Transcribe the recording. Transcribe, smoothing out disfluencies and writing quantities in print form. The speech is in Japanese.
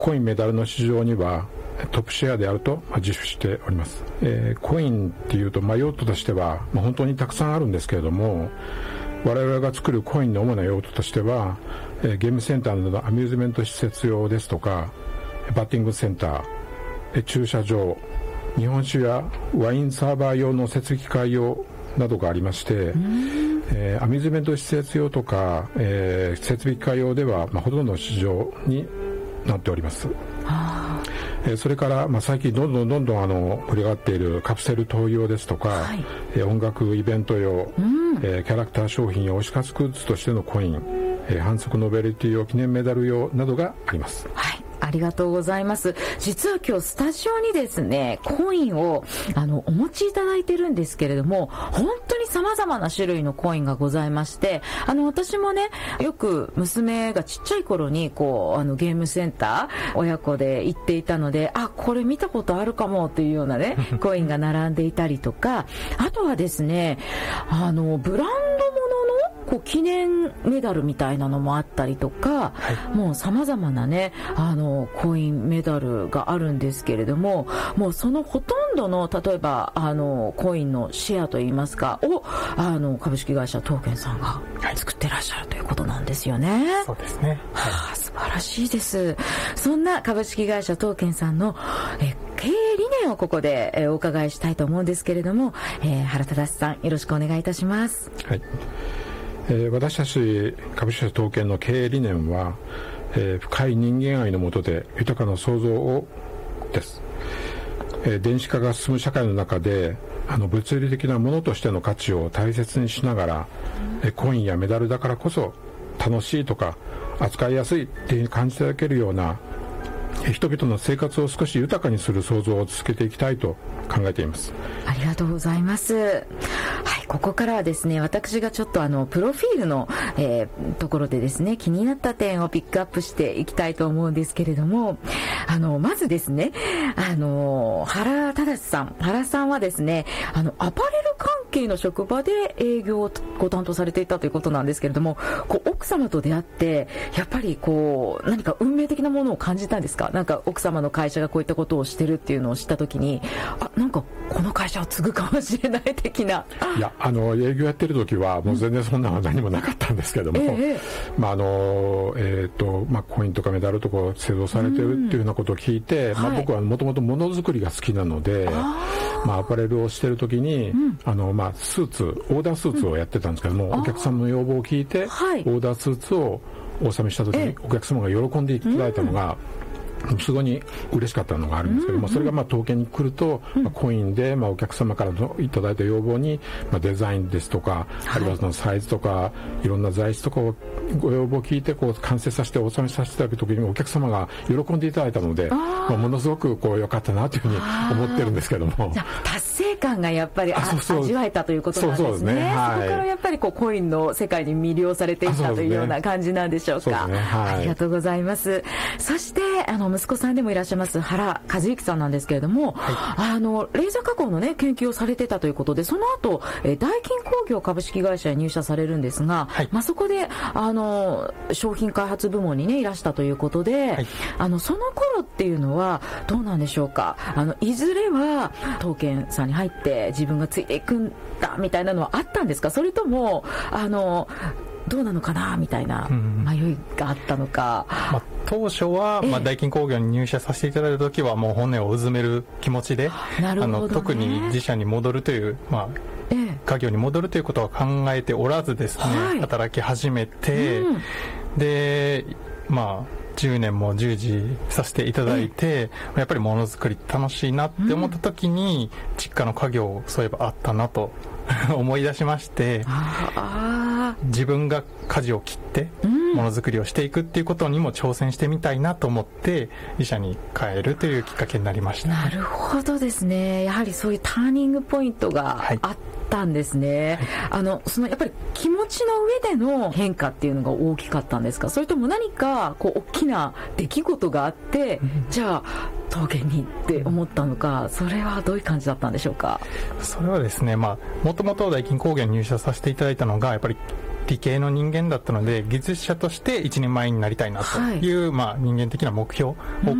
コインメダルの市場にはトップシェアであると自負しております。コインっていうと、用途としては本当にたくさんあるんですけれども、我々が作るコインの主な用途としては、ゲームセンターなどのアミューズメント施設用ですとか、バッティングセンター、駐車場、日本酒やワインサーバー用の設備機械用などがありまして、アミューズメント施設用とか、設備機械用では、ほとんどの市場になっております。それから、最近どんどん盛り上がっているカプセルトイ用ですとか、音楽イベント用、キャラクター商品や推し活グッズとしてのコイン、反則ノベルティ用記念メダル用などがあります。 はい、ありがとうございます。実は今日スタジオにですね、コインをお持ちいただいてるんですけれども、本当に様々な種類のコインがございまして、私もね、よく娘がちっちゃい頃にゲームセンター親子で行っていたので、これ見たことあるかもというようなねコインが並んでいたりとか、あとはですね、ブランドものの記念メダルみたいなのもあったりとか、もう様々なねコインメダルがあるんですけれども、もうそのほとんどの例えばコインのシェアといいますかを株式会社東建さんが作ってらっしゃるということなんですよね。 そうですね。 素晴らしいです。そんな株式会社東建さんの経営理念をここでお伺いしたいと思うんですけれども、原忠さん、よろしくお願いいたします。 はい。私たち株式会社東建の経営理念は、深い人間愛の下で豊かな創造をです。電子化が進む社会の中で物理的なものとしての価値を大切にしながら、コインやメダルだからこそ楽しいとか扱いやすいっていう感じていただけるような、人々の生活を少し豊かにする創造を続けていきたいと考えています。 ありがとうございます。はい、ここからはですね、私がちょっとプロフィールの、ところでですね、気になった点をピックアップしていきたいと思うんですけれども、まずですね、原忠さん、原さんはですね、アパレル関係の職場で営業をご担当されていたということなんですけれども、奥様と出会ってやっぱり何か運命的なものを感じたんですか？なんか奥様の会社がこういったことをしてるっていうのを知ったときに、なんかこの会社を継ぐかもしれない的な。 いや、営業やってる時はもう全然そんなのは何もなかったんですけども、コインとかメダルとか製造されてるっていうようなことを聞いて、僕はもともとものづくりが好きなので、アパレルをしてる時に、スーツ、オーダースーツをやってたんですけども、お客様の要望を聞いて、オーダースーツをお納めした時にお客様が喜んでいただいたのが、すごい嬉しかったのがあるんですけども、それが統計に来ると、コインでお客様からのいただいた要望に、デザインですとか、あるいはそのサイズとかいろんな材質とかをご要望を聞いて完成させてお納めさせていただく時にお客様が喜んでいただいたので、ものすごく良かったなというふうに思ってるんですけども、 じゃ達成感がやっぱり味わえたということなんですね。そうですね。そこからやっぱりコインの世界に魅了されていったというような感じなんでしょうか。ありがとうございます。そして息子さんでもいらっしゃいます原和之さんなんですけれども、レーザー加工のね研究をされてたということで、その後ダイキン工業株式会社に入社されるんですが、そこで商品開発部門にねいらしたということで、その頃っていうのはどうなんでしょうか。いずれは東建さんに入って自分がついていくんだみたいなのはあったんですか？それともどうなのかなみたいな迷いがあったのか。 当初は、ダイキン工業に入社させていただいた時はもう本音をうずめる気持ちで、特に自社に戻るという、家業に戻るということは考えておらずですね、働き始めて、で10年も従事させていただいて、やっぱりものづくり楽しいなって思った時に、実家の家業そういえばあったなと思い出しまして、自分が舵を切ってものづくりをしていくっていうことにも挑戦してみたいなと思って自社に帰るというきっかけになりました。 なるほどですね。やはりそういうターニングポイントがあったんですね。そのやっぱり気持ちの上での変化っていうのが大きかったんですか？それとも何か大きな出来事があって、じゃあ東建にって思ったのか、それはどういう感じだったんでしょうか？ それはですね、もともとダイキン工業に入社させていただいたのがやっぱり理系の人間だったので技術者として一人前になりたいなという、人間的な目標を